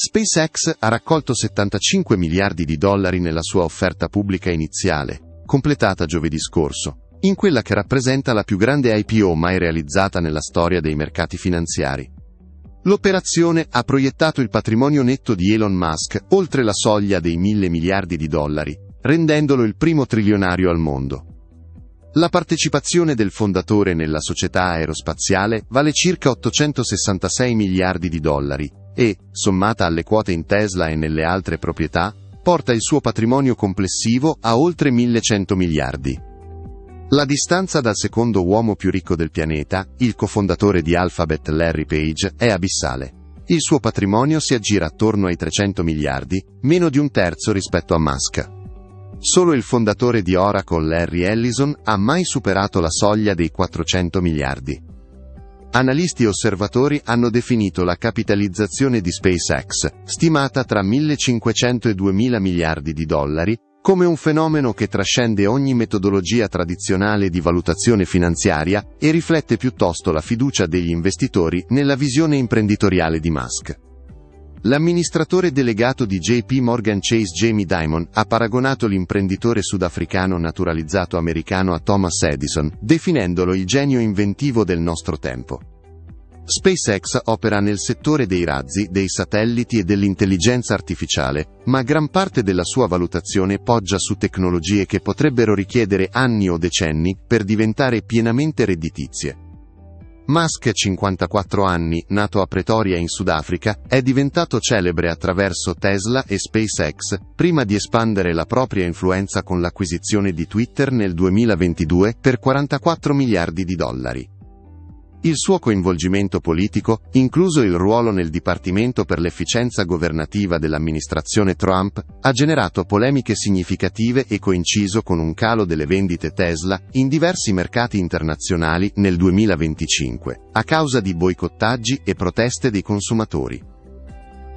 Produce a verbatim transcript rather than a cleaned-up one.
SpaceX ha raccolto settantacinque miliardi di dollari nella sua offerta pubblica iniziale, completata giovedì scorso, in quella che rappresenta la più grande I P O mai realizzata nella storia dei mercati finanziari. L'operazione ha proiettato il patrimonio netto di Elon Musk oltre la soglia dei mille miliardi di dollari, rendendolo il primo trilionario al mondo. La partecipazione del fondatore nella società aerospaziale vale circa ottocentosessantasei miliardi di dollari e, sommata alle quote in Tesla e nelle altre proprietà, porta il suo patrimonio complessivo a oltre millecento miliardi. La distanza dal secondo uomo più ricco del pianeta, il cofondatore di Alphabet Larry Page, è abissale. Il suo patrimonio si aggira attorno ai trecento miliardi, meno di un terzo rispetto a Musk. Solo il fondatore di Oracle Larry Ellison ha mai superato la soglia dei quattrocento miliardi. Analisti e osservatori hanno definito la capitalizzazione di SpaceX, stimata tra millecinquecento e duemila miliardi di dollari, come un fenomeno che trascende ogni metodologia tradizionale di valutazione finanziaria e riflette piuttosto la fiducia degli investitori nella visione imprenditoriale di Musk. L'amministratore delegato di J P Morgan Chase Jamie Dimon ha paragonato l'imprenditore sudafricano naturalizzato americano a Thomas Edison, definendolo il genio inventivo del nostro tempo. SpaceX opera nel settore dei razzi, dei satelliti e dell'intelligenza artificiale, ma gran parte della sua valutazione poggia su tecnologie che potrebbero richiedere anni o decenni per diventare pienamente redditizie. Musk, cinquantaquattro anni, nato a Pretoria in Sudafrica, è diventato celebre attraverso Tesla e SpaceX, prima di espandere la propria influenza con l'acquisizione di Twitter nel duemilaventidue per quarantaquattro miliardi di dollari. Il suo coinvolgimento politico, incluso il ruolo nel Dipartimento per l'efficienza governativa dell'amministrazione Trump, ha generato polemiche significative e coinciso con un calo delle vendite Tesla in diversi mercati internazionali nel duemilaventicinque, a causa di boicottaggi e proteste dei consumatori.